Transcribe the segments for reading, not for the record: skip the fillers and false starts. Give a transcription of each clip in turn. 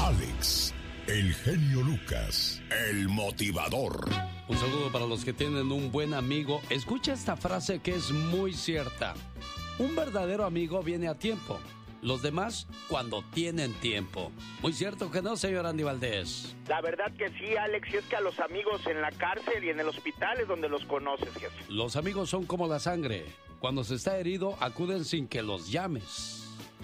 Alex, el genio Lucas, el motivador. Un saludo para los que tienen un buen amigo. Escucha esta frase que es muy cierta. Un verdadero amigo viene a tiempo. Los demás cuando tienen tiempo. Muy cierto que no, señor Andy Valdés. La verdad que sí, Alex, y es que a los amigos en la cárcel y en el hospital es donde los conoces, jefe. Los amigos son como la sangre. Cuando se está herido, acuden sin que los llames.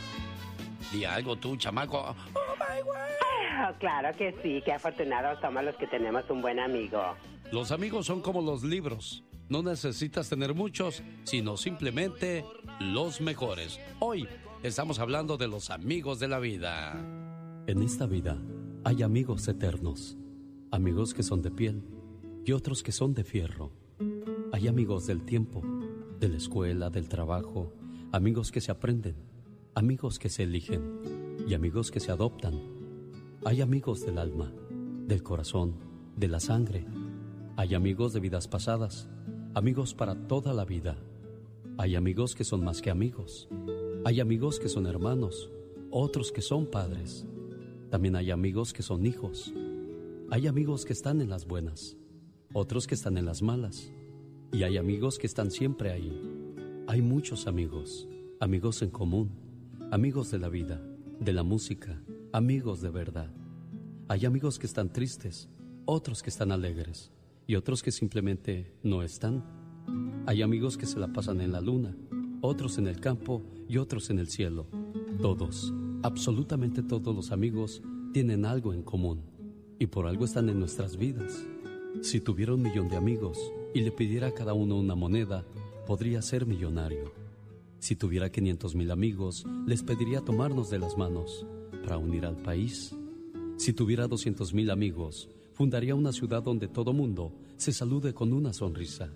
Di algo tú, chamaco. Oh, my God. Oh, claro que sí, qué afortunados somos los que tenemos un buen amigo. Los amigos son como los libros. No necesitas tener muchos, sino simplemente los mejores. Hoy estamos hablando de los amigos de la vida. En esta vida hay amigos eternos, amigos que son de piel y otros que son de fierro. Hay amigos del tiempo, de la escuela, del trabajo, amigos que se aprenden, amigos que se eligen y amigos que se adoptan. Hay amigos del alma, del corazón, de la sangre. Hay amigos de vidas pasadas, amigos para toda la vida. Hay amigos que son más que amigos. Hay amigos que son hermanos, otros que son padres. También hay amigos que son hijos. Hay amigos que están en las buenas, otros que están en las malas. Y hay amigos que están siempre ahí. Hay muchos amigos, amigos en común, amigos de la vida, de la música, amigos de verdad. Hay amigos que están tristes, otros que están alegres y otros que simplemente no están. Hay amigos que se la pasan en la luna, otros en el campo y otros en el cielo. Todos, absolutamente todos los amigos tienen algo en común y por algo están en nuestras vidas. Si tuviera 1 millón de amigos y le pidiera a cada uno una moneda, podría ser millonario. Si tuviera 500,000 amigos, les pediría tomarnos de las manos para unir al país. Si tuviera 200,000 amigos, fundaría una ciudad donde todo mundo se salude con una sonrisa.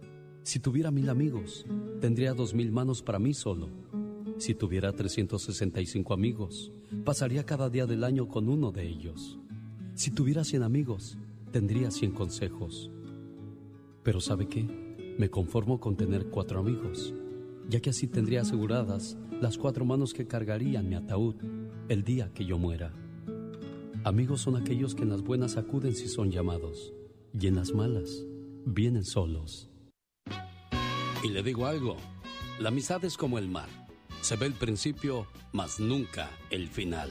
Si tuviera 1,000 amigos, tendría 2,000 manos para mí solo. Si tuviera 365 amigos, pasaría cada día del año con uno de ellos. Si tuviera 100 amigos, tendría 100 consejos. Pero ¿sabe qué? Me conformo con tener 4 amigos, ya que así tendría aseguradas las 4 manos que cargarían mi ataúd el día que yo muera. Amigos son aquellos que en las buenas acuden si son llamados, y en las malas vienen solos. Y le digo algo, la amistad es como el mar. Se ve el principio, mas nunca el final.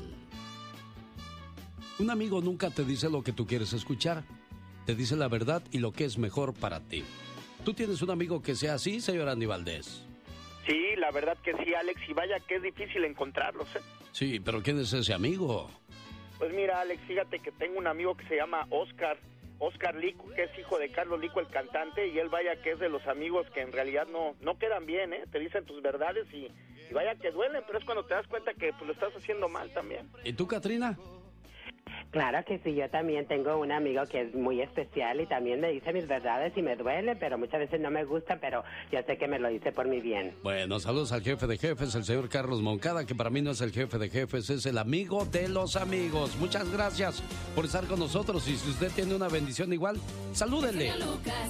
Un amigo nunca te dice lo que tú quieres escuchar. Te dice la verdad y lo que es mejor para ti. ¿Tú tienes un amigo que sea así, señor Andy Valdés? Sí, la verdad que sí, Alex, y vaya que es difícil encontrarlos, ¿eh? Sí, pero ¿quién es ese amigo? Pues mira, Alex, fíjate que tengo un amigo que se llama Oscar Lico, que es hijo de Carlos Lico, el cantante, y él vaya que es de los amigos que en realidad no quedan bien, ¿eh? Te dicen tus verdades y vaya que duelen, pero es cuando te das cuenta que pues, lo estás haciendo mal también. ¿Y tú, Katrina? Claro que sí, yo también tengo un amigo que es muy especial y también me dice mis verdades y me duele, pero muchas veces no me gusta, pero yo sé que me lo dice por mi bien. Bueno, saludos al jefe de jefes, el señor Carlos Moncada, que para mí no es el jefe de jefes, es el amigo de los amigos. Muchas gracias por estar con nosotros y si usted tiene una bendición igual, salúdenle.